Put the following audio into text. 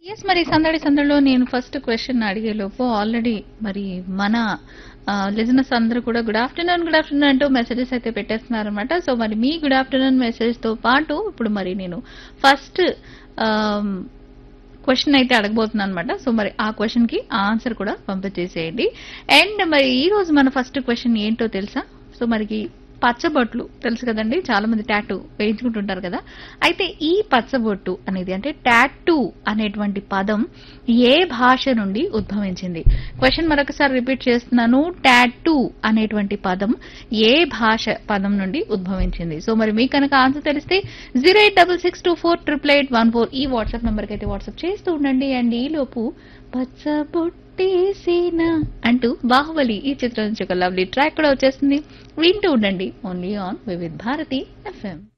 Yes మరి సందడి సందడిలో నేను ఫస్ట్ క్వశ్చన్ అడిగే లోపు ఆల్రెడీ మరి మన లిజనర్స్ అందరూ కూడా గుడ్ ఆఫ్టర్నూన్ అంటూ మెసేజెస్ అయితే పెట్టేస్తున్నారు అనమాట. సో మరి మీ గుడ్ ఆఫ్టర్నూన్ మెసేజ్ తో పాటు ఇప్పుడు మరి నేను ఫస్ట్ క్వశ్చన్ అయితే అడగబోతున్నాను అనమాట. సో మరి ఆ క్వశ్చన్ కి ఆన్సర్ కూడా పంపించేసేయండి. అండ్ మరి ఈ రోజు మన ఫస్ట్ క్వశ్చన్ ఏంటో తెలుసా? సో మనకి పచ్చబొట్లు తెలుసు కదండి, చాలా మంది టాటూ వేయించుకుంటుంటారు కదా. అయితే ఈ పచ్చబొట్టు అనేది అంటే టాటూ అనేటువంటి పదం ఏ భాష నుండి ఉద్భవించింది? క్వశ్చన్ మరొకసారి రిపీట్ చేస్తున్నాను. టాటూ అనేటువంటి పదం ఏ భాష పదం నుండి ఉద్భవించింది? సో మరి మీకు కనుక ఆన్సర్ తెలిస్తే 08662488814 ఈ వాట్సాప్ నెంబర్కి అయితే వాట్సాప్ చేస్తూ ఉండండి. అండ్ ఈ లోపు పచ్చబొట్టేసిన అంటూ బాహుబలి ఈ చిత్రం నుంచి ఒక లవ్లీ ట్రాక్ కూడా వచ్చేస్తుంది. వింటూ ఉండండి only on Vividh Bharati FM.